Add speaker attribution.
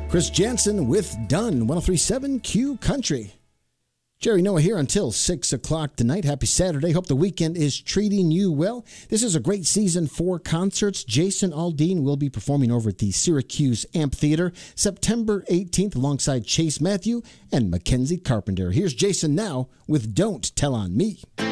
Speaker 1: Chris Jansen with Done, 103.7 Q Country. Jerry Noah here until 6 o'clock tonight. Happy Saturday. Hope the weekend is treating you well. This is a great season for concerts. Jason Aldean will be performing over at the Syracuse Amphitheater September 18th alongside Chase Matthew and Mackenzie Carpenter. Here's Jason now with Don't Tell on Me.